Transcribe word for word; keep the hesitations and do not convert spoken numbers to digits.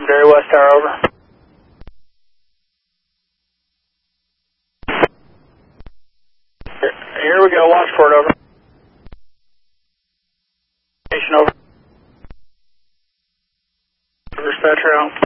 from Dairy West Tower, over. Here, here we go, watch for it, over. Station, over. Dispatcher out.